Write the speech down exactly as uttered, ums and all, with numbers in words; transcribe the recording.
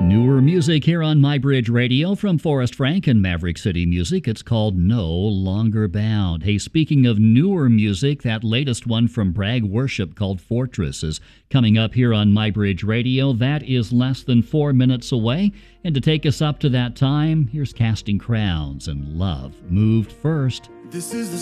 Newer music here on MyBridge Radio from Forrest Frank and Maverick City Music. It's called No Longer Bound. Hey, speaking of newer music, that latest one from Bragg Worship called Fortress is coming up here on MyBridge Radio. That is less than four minutes away. And to take us up to that time, here's Casting Crowns and Love Moved First. This is the